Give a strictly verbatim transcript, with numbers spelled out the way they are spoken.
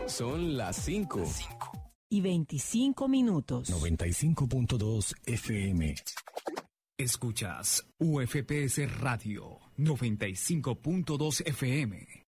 Son las cinco. Y veinticinco minutos. noventa y cinco punto dos F M. Escuchas U F P S Radio noventa y cinco punto dos F M.